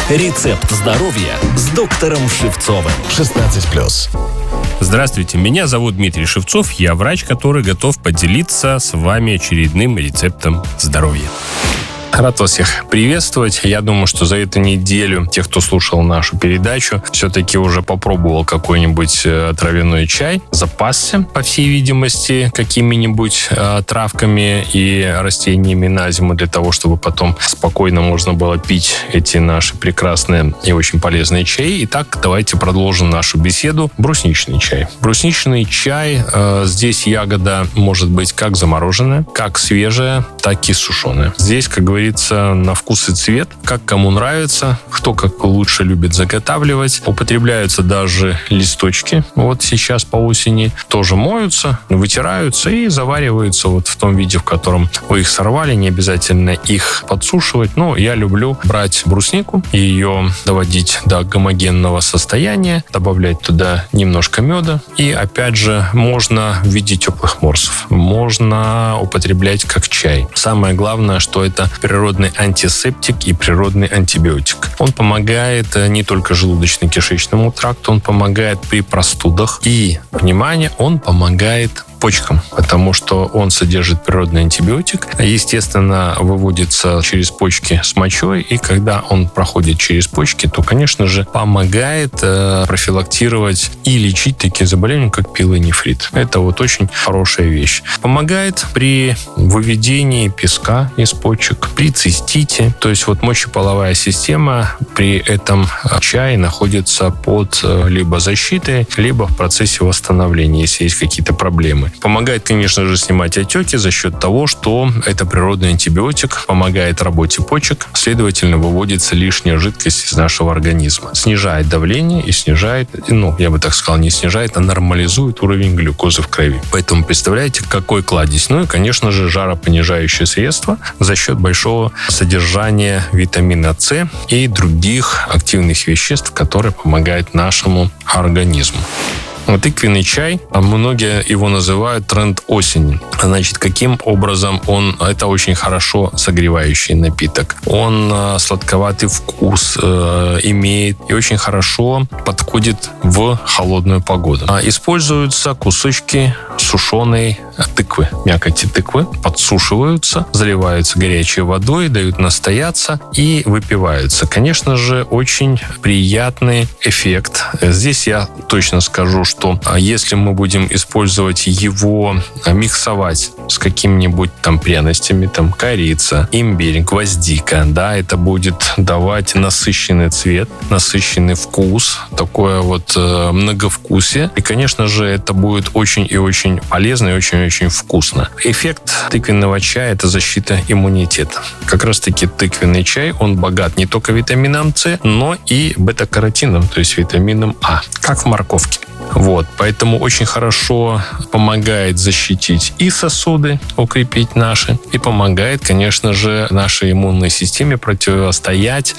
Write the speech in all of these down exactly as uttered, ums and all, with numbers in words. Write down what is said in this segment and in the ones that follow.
Рецепт здоровья с доктором Шевцовым. шестнадцать плюс. Здравствуйте, меня зовут Дмитрий Шевцов. Я врач, который готов поделиться с вами очередным рецептом здоровья. Рад вас всех приветствовать. Я думаю, что за эту неделю те, кто слушал нашу передачу, все-таки уже попробовал какой-нибудь травяной чай, запасся, по всей видимости, какими-нибудь э, травками и растениями на зиму для того, чтобы потом спокойно можно было пить эти наши прекрасные и очень полезные чаи. Итак, давайте продолжим нашу беседу. Брусничный чай. Брусничный чай, э, здесь ягода может быть как замороженная, как свежая, так и сушеная. Здесь, как говорится, на вкус и цвет, как кому нравится, кто как лучше любит заготавливать. Употребляются даже листочки. Вот сейчас по осени тоже моются, вытираются и завариваются вот в том виде, в котором вы их сорвали. Не обязательно их подсушивать. Но я люблю брать бруснику и ее доводить до гомогенного состояния, добавлять туда немножко меда. И опять же, можно в виде теплых морсов. Можно употреблять как чай. Самое главное, что это природный антисептик и природный антибиотик. Он помогает не только желудочно-кишечному тракту, он помогает при простудах. И, внимание, он помогает почкам, потому что он содержит природный антибиотик. Естественно, выводится через почки с мочой, и когда он проходит через почки, то, конечно же, помогает э, профилактировать и лечить такие заболевания, как пилонефрит. Это вот очень хорошая вещь. Помогает при выведении песка из почек, при цистите. То есть вот мочеполовая система при этом чае находится под либо защитой, либо в процессе восстановления, если есть какие-то проблемы. Помогает, конечно же, снимать отеки за счет того, что это природный антибиотик, помогает работе почек, следовательно, выводится лишняя жидкость из нашего организма. Снижает давление и снижает, ну, я бы так сказал, не снижает, а нормализует уровень глюкозы в крови. Поэтому представляете, какой кладезь. Ну и, конечно же, жаропонижающее средство за счет большого содержания витамина С и других активных веществ, которые помогают нашему организму. Тыквенный чай, многие его называют тренд осени. Значит, каким образом он, это очень хорошо согревающий напиток. Он сладковатый вкус э, имеет и очень хорошо подходит в холодную погоду. Используются кусочки сушеной тыквы, мякоти тыквы, подсушиваются, заливаются горячей водой, дают настояться и выпиваются. Конечно же, очень приятный эффект. Здесь я точно скажу, что если мы будем использовать его, миксовать с какими-нибудь там пряностями, там корица, имбирь, гвоздика, да, это будет давать насыщенный цвет, насыщенный вкус, такое вот э, многовкусие. И, конечно же, это будет очень и очень полезно и очень-очень вкусно. Эффект тыквенного чая – это защита иммунитета. Как раз-таки тыквенный чай, он богат не только витамином С, но и бета-каротином, то есть витамином А, как в морковке. Вот, поэтому очень хорошо помогает защитить и сосуды, укрепить наши, и помогает, конечно же, нашей иммунной системе противостоять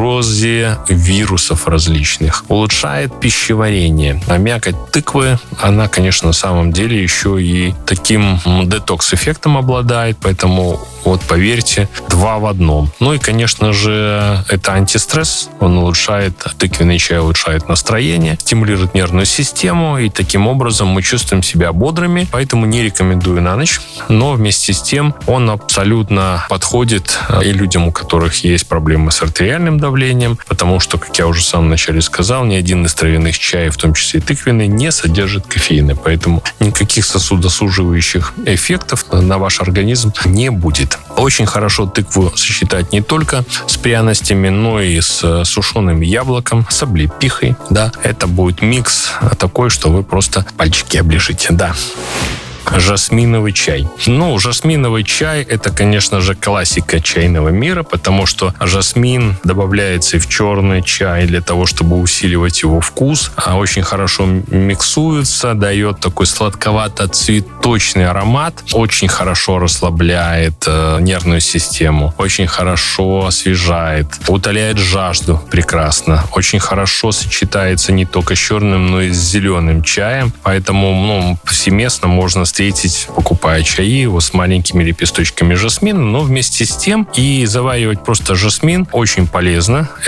угрозе вирусов различных. Улучшает пищеварение. А мякоть тыквы, она, конечно, на самом деле еще и таким детокс-эффектом обладает, поэтому вот поверьте, два в одном. Ну и, конечно же, это антистресс. Он улучшает, тыквенный чай улучшает настроение, стимулирует нервную систему, и таким образом мы чувствуем себя бодрыми. Поэтому не рекомендую на ночь. Но вместе с тем он абсолютно подходит и людям, у которых есть проблемы с артериальным давлением, потому что, как я уже в самом начале сказал, ни один из травяных чаев, в том числе и тыквенный, не содержит кофеина. Поэтому никаких сосудосуживающих эффектов на ваш организм не будет. Очень хорошо тыкву сочетать не только с пряностями, но и с сушеным яблоком, с облепихой. Да, это будет микс такой, что вы просто пальчики оближите. Да. Жасминовый чай. Ну, жасминовый чай – это, конечно же, классика чайного мира, потому что жасмин добавляется и в черный чай для того, чтобы усиливать его вкус. А очень хорошо миксуется, дает такой сладковато-цветочный аромат. Очень хорошо расслабляет э, нервную систему. Очень хорошо освежает. Утоляет жажду прекрасно. Очень хорошо сочетается не только с черным, но и с зеленым чаем. Поэтому, ну, повсеместно можно встретить, покупая чаи его с маленькими лепесточками жасмина, но вместе с тем и заваривать просто жасмин очень полезно. Это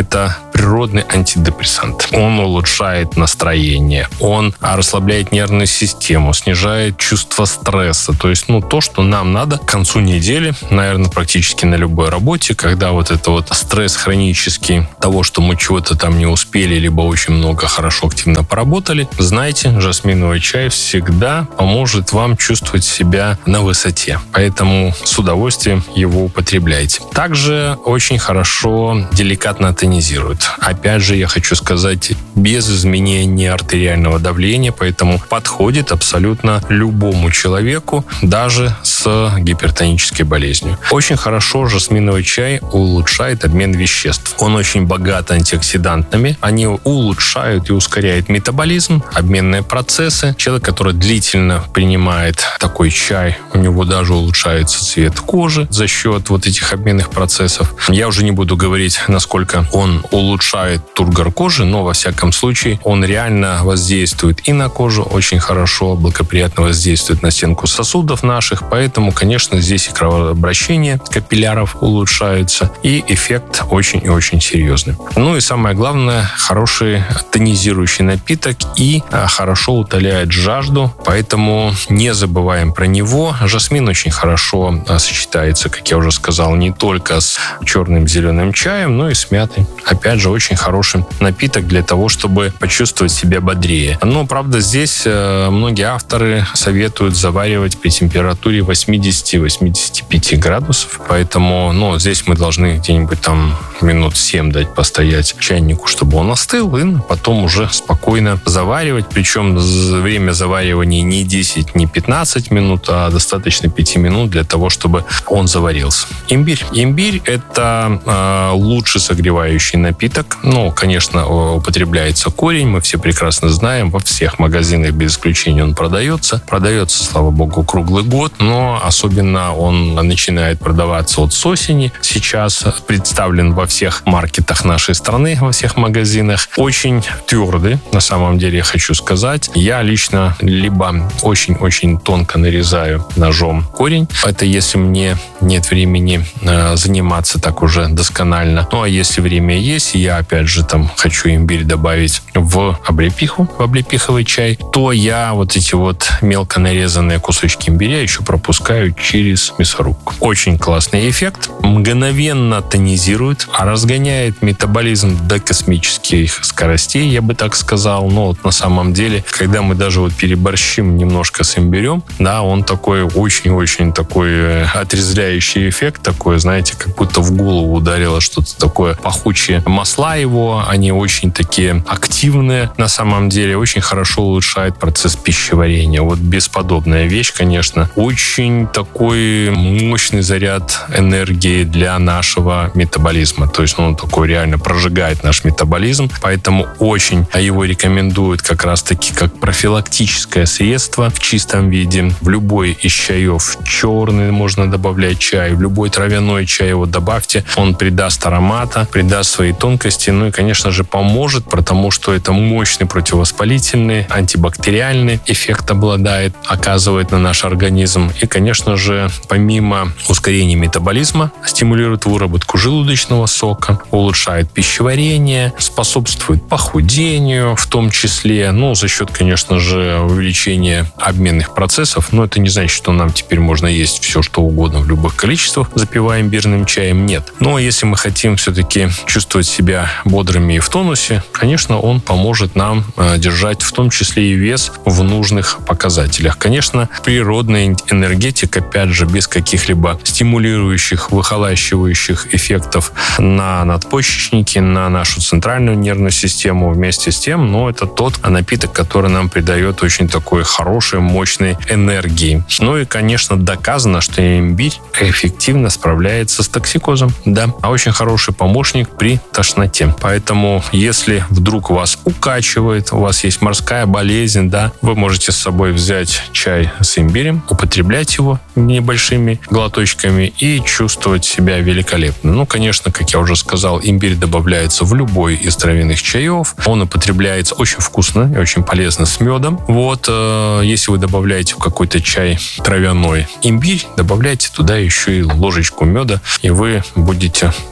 природный антидепрессант. Он улучшает настроение, он расслабляет нервную систему, снижает чувство стресса. То есть, ну, то, что нам надо к концу недели, наверное, практически на любой работе, когда вот это вот стресс хронический того, что мы чего-то там не успели, либо очень много хорошо активно поработали, знаете, жасминовый чай всегда поможет вам чувствовать себя на высоте. Поэтому с удовольствием его употребляйте. Также очень хорошо деликатно тонизирует. Опять же, я хочу сказать, без изменения артериального давления, поэтому подходит абсолютно любому человеку, даже с гипертонической болезнью. Очень хорошо жасминовый чай улучшает обмен веществ. Он очень богат антиоксидантами. Они улучшают и ускоряют метаболизм, обменные процессы. Человек, который длительно принимает такой чай, у него даже улучшается цвет кожи за счет вот этих обменных процессов. Я уже не буду говорить, насколько он улучшает тургор кожи, но во всяком случае он реально воздействует и на кожу очень хорошо, благоприятно воздействует на стенку сосудов наших, поэтому, конечно, здесь и кровообращение капилляров улучшается, и эффект очень и очень серьезный. Ну и самое главное, хороший тонизирующий напиток и хорошо утоляет жажду, поэтому не забываем про него. Жасмин очень хорошо сочетается, как я уже сказал, не только с черным зеленым чаем, но и с мятой. Опять же, очень хороший напиток для того, чтобы почувствовать себя бодрее. Но, правда, здесь многие авторы советуют заваривать при температуре восемьдесят-восемьдесят пять градусов, поэтому, ну, здесь мы должны где-нибудь там минут семь дать постоять чайнику, чтобы он остыл, и потом уже спокойно заваривать. Причем время заваривания не десять, не пятнадцать минут, а достаточно пять минут для того, чтобы он заварился. Имбирь. Имбирь – это э, лучший согревающий напиток. Ну, конечно, употребляется корень. Мы все прекрасно знаем. Во всех магазинах без исключения он продается. Продается, слава богу, круглый год, но особенно он начинает продаваться вот с осени. Сейчас представлен во всех маркетах нашей страны, во всех магазинах. Очень твердый, на самом деле, я хочу сказать. Я лично либо очень-очень тонко нарезаю ножом корень. Это если мне нет времени э, заниматься так уже досконально. Ну, а если время есть, я, опять же, там хочу имбирь добавить в облепиху, в облепиховый чай, то я вот эти вот мелко нарезанные кусочки имбиря еще пропускаю через мясорубку. Очень классный эффект. Мгновенно тонизирует, а разгоняет метаболизм до космических скоростей, я бы так сказал. Но вот на самом деле, когда мы даже вот переборщим немножко с имбирем, да, он такой очень-очень такой отрезвляющий эффект, такой, знаете, как будто в голову ударило что-то такое пахучее. Масла его, они очень такие активные, на самом деле, очень хорошо улучшает процесс пищеварения. Вот бесподобная вещь, конечно. Очень такой мощный заряд энергии для нашего метаболизма. То есть, ну, он такой реально прожигает наш метаболизм, поэтому очень его рекомендуют как раз-таки как профилактическое средство в чистом виде. В любой из чаев, черный можно добавлять чай, в любой травяной чай его добавьте, он придаст аромата, придаст свои тонкости, ну и, конечно же, поможет, потому что это мощный противовоспалительный, антибактериальный эффект обладает, оказывает на наш организм. И, конечно же, помимо ускорения метаболизма, стимулирует выработку желудочного сока, улучшает пищеварение, способствует похудению в том числе, ну, за счет, конечно же, увеличения обменных процессов. Но это не значит, что нам теперь можно есть все, что угодно в любых количествах, запивая имбирным чаем. Нет. Но если мы хотим все-таки чувствовать себя бодрыми и в тонусе, конечно, он поможет нам держать в том числе и вес в нужных показателях. Конечно, природный энергетик, опять же, без каких-либо стимулирующих, выхолащивающих эффектов на надпочечники, на нашу центральную нервную систему вместе с тем, но это тот напиток, который нам придает очень такой хорошей, мощной энергии. Ну и, конечно, доказано, что имбирь эффективно справляется с токсикозом. Да, а очень хороший помощник при тошноте. Поэтому, если вдруг вас укачивает, у вас есть морская болезнь, да, вы можете с собой взять чай с имбирем, употреблять его небольшими глоточками и чувствовать себя великолепно. Ну, конечно, как я уже сказал, имбирь добавляется в любой из травяных чаев. Он употребляется очень вкусно и очень полезно с медом. Вот, э, если вы добавляете в какой-то чай травяной имбирь, добавляйте туда еще и ложечку меда, и вы будете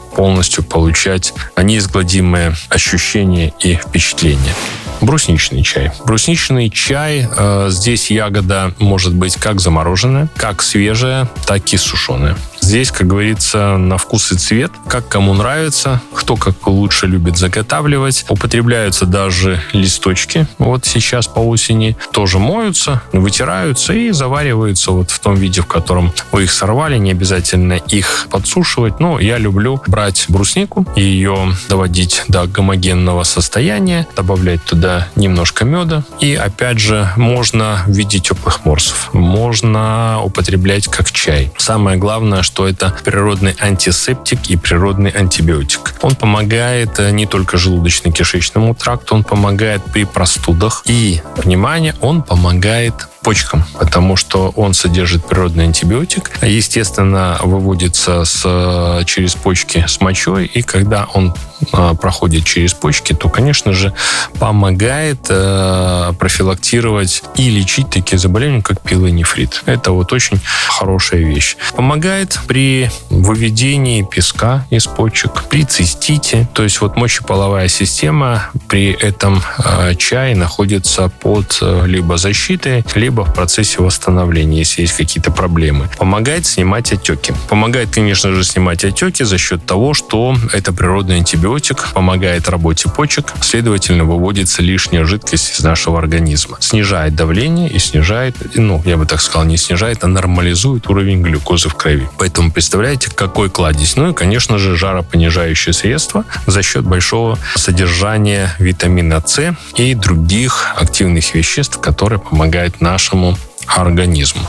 полностью получать неизгладимые ощущения и впечатления. Брусничный чай. Брусничный чай, э, здесь ягода может быть как замороженная, как свежая, так и сушеная. Здесь, как говорится, на вкус и цвет, как кому нравится, кто как лучше любит заготавливать. Употребляются даже листочки. Вот сейчас по осени тоже моются, вытираются и завариваются вот в том виде, в котором вы их сорвали. Не обязательно их подсушивать. Но я люблю брать бруснику и ее доводить до гомогенного состояния, добавлять туда немножко меда. И опять же, можно в виде теплых морсов. Можно употреблять как чай. Самое главное, что это природный антисептик и природный антибиотик. Он помогает не только желудочно-кишечному тракту, он помогает при простудах. И, внимание, он помогает почкам, потому что он содержит природный антибиотик. Естественно, выводится с, через почки с мочой, и когда он а, проходит через почки, то, конечно же, помогает а, профилактировать и лечить такие заболевания, как пилонефрит. Это вот очень хорошая вещь. Помогает при выведении песка из почек, при цистите. То есть вот мочеполовая система при этом а, чае находится под а, либо защитой, либо в процессе восстановления, если есть какие-то проблемы. Помогает снимать отеки. Помогает, конечно же, снимать отеки за счет того, что это природный антибиотик, помогает работе почек, следовательно, выводится лишняя жидкость из нашего организма. Снижает давление и снижает, ну, я бы так сказал, не снижает, а нормализует уровень глюкозы в крови. Поэтому представляете, какой кладезь. Ну и, конечно же, жаропонижающее средство за счет большого содержания витамина С и других активных веществ, которые помогают нашему организму.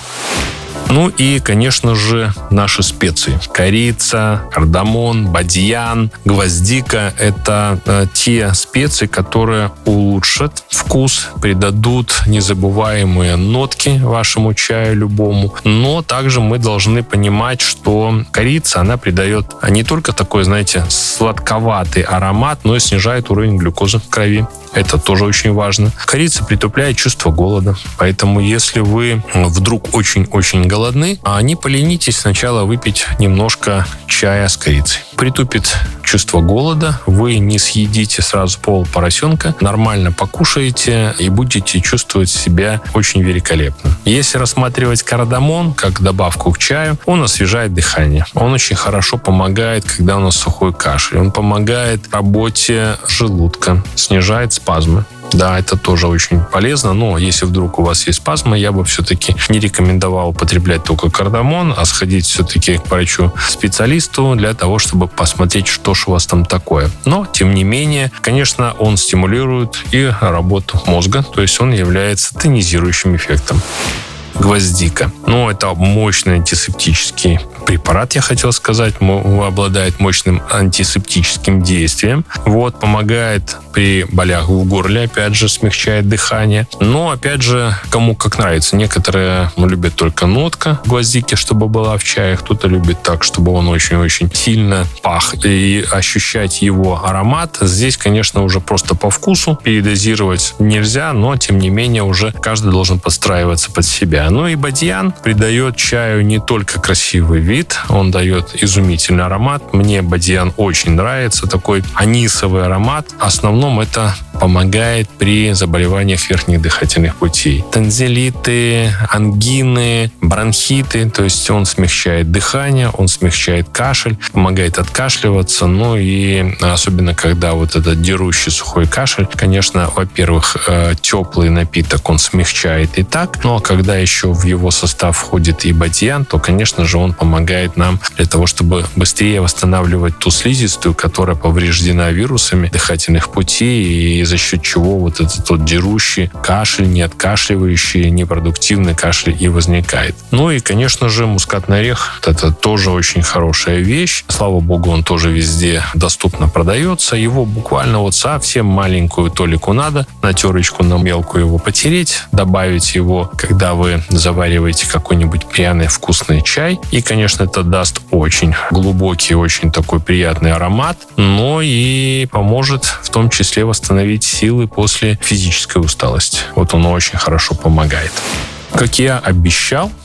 Ну и, конечно же, наши специи. Корица, кардамон, бадьян, гвоздика – это э, те специи, которые улучшат вкус, придадут незабываемые нотки вашему чаю любому. Но также мы должны понимать, что корица, она придает не только такой, знаете, сладковатый аромат, но и снижает уровень глюкозы в крови. Это тоже очень важно. Корица притупляет чувство голода. Поэтому, если вы вдруг очень-очень голодны, не поленитесь сначала выпить немножко чая с корицей. Притупит чувство голода, вы не съедите сразу пол поросенка, нормально покушаете и будете чувствовать себя очень великолепно. Если рассматривать кардамон как добавку к чаю, он освежает дыхание. Он очень хорошо помогает, когда у нас сухой кашель. Он помогает работе желудка, снижает спазмы. Да, это тоже очень полезно, но если вдруг у вас есть спазмы, я бы все-таки не рекомендовал употреблять только кардамон, а сходить все-таки к врачу-специалисту для того, чтобы посмотреть, что же у вас там такое. Но, тем не менее, конечно, он стимулирует и работу мозга, то есть он является тонизирующим эффектом. Гвоздика. Ну, это мощный антисептический препарат, я хотел сказать. Обладает мощным антисептическим действием. Вот, помогает при болях в горле, опять же, смягчает дыхание. Но, опять же, кому как нравится. Некоторые любят только нотка гвоздики, чтобы была в чае. Кто-то любит так, чтобы он очень-очень сильно пах. И ощущать его аромат. Здесь, конечно, уже просто по вкусу. Передозировать нельзя, но, тем не менее, уже каждый должен подстраиваться под себя. Ну и бадьян придает чаю не только красивый вид, он дает изумительный аромат. Мне бадьян очень нравится, такой анисовый аромат. В основном это помогает при заболеваниях верхних дыхательных путей. Танзелиты, ангины, бронхиты, то есть он смягчает дыхание, он смягчает кашель, помогает откашливаться, ну и особенно когда вот этот дерущий сухой кашель, конечно, во-первых, теплый напиток он смягчает и так, но когда еще в его состав входит и бадьян, то, конечно же, он помогает нам для того, чтобы быстрее восстанавливать ту слизистую, которая повреждена вирусами дыхательных путей, и за счет чего вот этот вот дерущий кашель, неоткашливающий, непродуктивный кашель и возникает. Ну и, конечно же, мускатный орех. Это тоже очень хорошая вещь. Слава богу, он тоже везде доступно продается. Его буквально вот совсем маленькую толику надо, на терочку, на мелкую его потереть, добавить его, когда вы завариваете какой-нибудь пряный вкусный чай. И, конечно, это даст очень глубокий, очень такой приятный аромат, но и поможет в том числе восстановить силы после физической усталости. Вот он очень хорошо помогает. Как я обещал,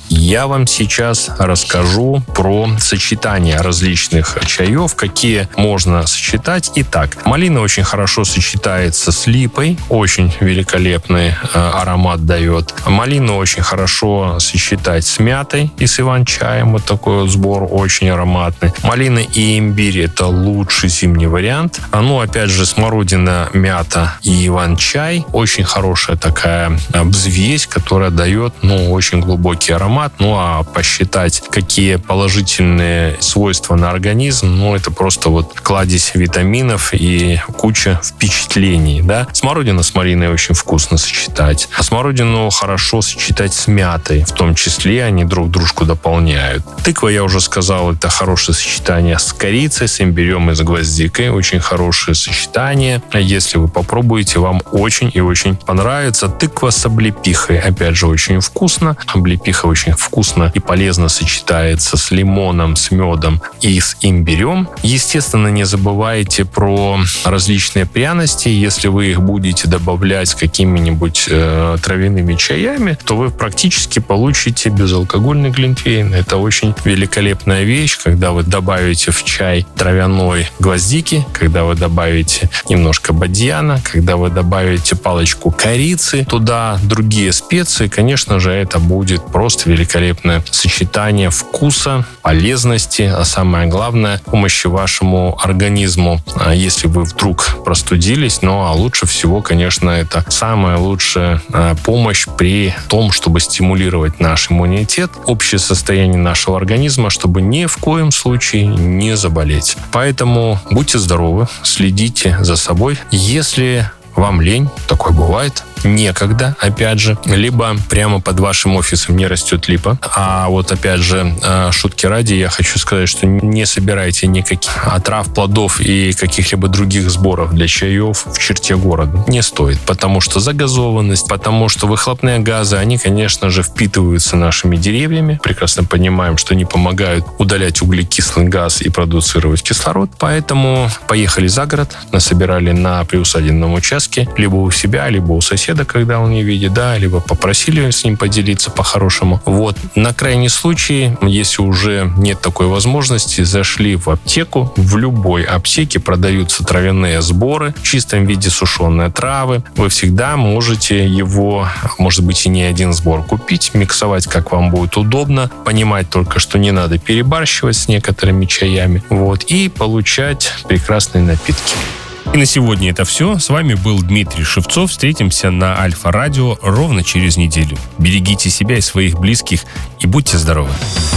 Я вам сейчас расскажу про сочетание различных чаев, какие можно сочетать. Итак, малина очень хорошо сочетается с липой, очень великолепный э, аромат дает. Малину очень хорошо сочетать с мятой и с иван-чаем, вот такой вот сбор очень ароматный. Малина и имбирь — это лучший зимний вариант. А ну, опять же, смородина, мята и иван-чай — очень хорошая такая взвесь, которая дает, ну, очень глубокий аромат. Ну, а посчитать, какие положительные свойства на организм, ну, это просто вот кладезь витаминов и куча впечатлений, да. Смородина с малиной очень вкусно сочетать. А смородину хорошо сочетать с мятой, в том числе они друг дружку дополняют. Тыква, я уже сказал, это хорошее сочетание с корицей, с имбирем и с гвоздикой. Очень хорошее сочетание. Если вы попробуете, вам очень и очень понравится. Тыква с облепихой, опять же, очень вкусно. Облепиха очень вкусно и полезно сочетается с лимоном, с медом и с имбирем. Естественно, не забывайте про различные пряности. Если вы их будете добавлять с какими-нибудь э, травяными чаями, то вы практически получите безалкогольный глинтвейн. Это очень великолепная вещь, когда вы добавите в чай травяной гвоздики, когда вы добавите немножко бадьяна, когда вы добавите палочку корицы, туда другие специи, конечно же, это будет просто великолепное сочетание вкуса, полезности, а самое главное, помощи вашему организму, если вы вдруг простудились. Ну, а лучше всего, конечно, это самая лучшая помощь при том, чтобы стимулировать наш иммунитет, общее состояние нашего организма, чтобы ни в коем случае не заболеть. Поэтому будьте здоровы, следите за собой. Если вам лень, такое бывает, некогда, опять же, либо прямо под вашим офисом не растет липа. А вот, опять же, шутки ради, я хочу сказать, что не собирайте никаких трав, плодов и каких-либо других сборов для чаев в черте города. Не стоит, потому что загазованность, потому что выхлопные газы, они, конечно же, впитываются нашими деревьями. Прекрасно понимаем, что они помогают удалять углекислый газ и продуцировать кислород. Поэтому поехали за город, насобирали на приусадебном участке, либо у себя, либо у соседа, когда он не видит, да, либо попросили с ним поделиться по-хорошему. Вот. На крайний случай, если уже нет такой возможности, зашли в аптеку. В любой аптеке продаются травяные сборы, в чистом виде сушеные травы. Вы всегда можете его, может быть, и не один сбор купить, миксовать, как вам будет удобно, понимать только, что не надо перебарщивать с некоторыми чаями, вот, и получать прекрасные напитки. И на сегодня это все. С вами был Дмитрий Шевцов. Встретимся на Альфа-радио ровно через неделю. Берегите себя и своих близких и будьте здоровы.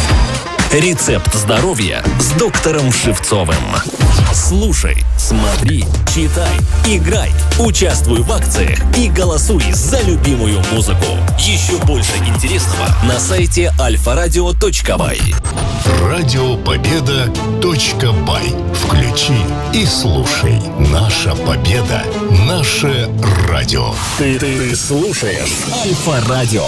Рецепт здоровья с доктором Шевцовым. Слушай, смотри, читай, играй, участвуй в акциях и голосуй за любимую музыку. Еще больше интересного на сайте альфа радио точка бай. радио победа точка бай. Включи и слушай. Наша победа. Наше радио. Ты, ты слушаешь Альфа-радио.